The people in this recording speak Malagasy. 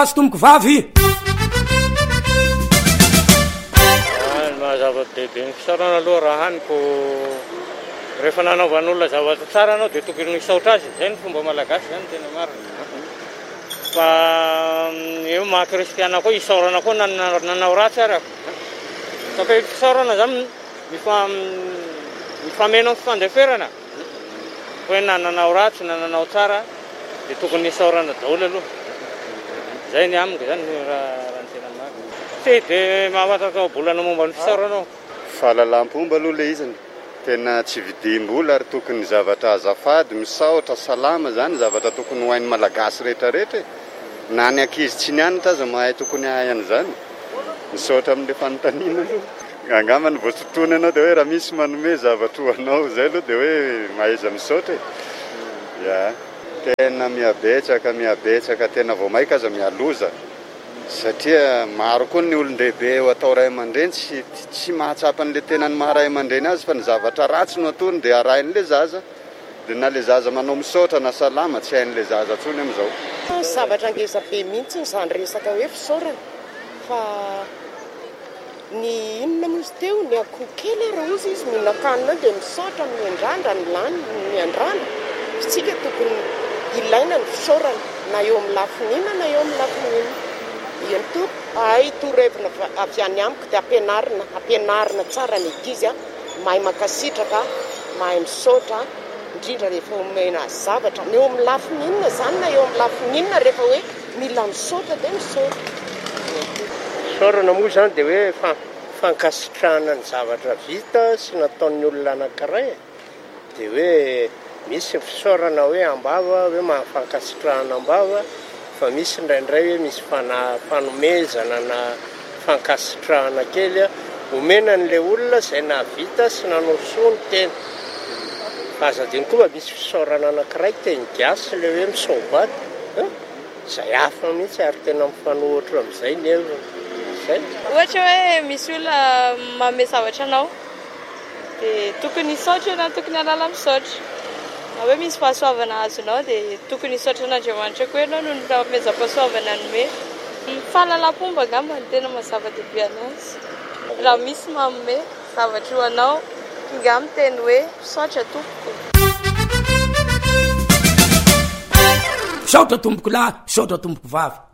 azo tomboko vavy mahazava-dehibe ny fisaorana aloha raha haniko rehefa nanaovan'olona zavatra tsara anao dia tokony misaotra azy zay ny fomba malagasy zany tena marina fa eo maha-kristiana koa isaorana koa nanao ratsy arako saka fisaorana zany mifameno fifandeferana hoe na nanao ratsy na nanao tsara dia tokony isaorana daholo aloha zay ny amiko zany raha ny tena marina tsy dia mahafantatao bolana momba ny fisaoranao fahalalam-pomba aloha le izany tena tsy vidim-bola ary tokony zavatra azafady misaotra salama zany zavatra tokony hohain'ny malagasy rehetrarehetra na ny ankizy tsy nianatra aza mahay tokony ahay an'izany misaotra amin'le fanontaniana aloha angamba ny voatsotona ianao dia hoe raha misy manome zavatra hoanao zay aloha dia hoe mahaiza misaotra ya tena miabetsaka tena vao maika aza mialoza satria maro koa ny olon-dehibe eo atao ray aman-dreny tsy mahatsapa an'le tena ny maharay aman-dreny azy fa ny zavatra ratsy no atony dia arain'le zaza dia na le zaza manao misaotra na salama tsy hain'le zaza tsony amin'izao zavatra ngezabe mihitsy izany resaka hoe fisaorana fa ny inona mozy teo ny akoho kely raha ozy izy mihinan-kanina dia misaotra miandrandra ny lany miandrandra fitsika tokony ilaina ny fisaorana na eo amin'ny lafinina na eo amin'ny lafinina iany to ay torevina avy any amiko dia ampianarina tsara ny ankizy mahay makasitraka mahay misaotra indrindra rehefa omena zavatra eo amin'ny lafininna zany na eo amin'ny lafininna rehefa hoe mila misaotra dia misaotra fisaorana moa zany dia hoe fankasitrahana ny zavatra vita sy nataon'ny olona anankiray dia hoe misy fisaorana hoe ambava hoe mahafankasitrahana ambava fa misy indraindray hoe misy fanomezana na fankasitrahana kely omena n'le olona izay navita sy nanao soa ny tena fa azadiny koa mba misy fisaorana anankiray teny gasy le hoe misaobaty izay hafa mihitsy ary tena mifanohitra amin'izay neva zay ohatra hoe misy olona manome zavatra anao dia tokony isaotra na tokony halala misaotra na hoe misy fahasoavana azonao dia tokony isaotra an'Andriamanitra koa ianao no nomezam-pahasoavana nome fahalalam-pomba angamba ny tena mazava-dehibe anazy raha misy manome zavatra ho anao tonga amin'ny teny hoe misaotra tompoko misaotra tomboko lahy misaotra tomboko vavy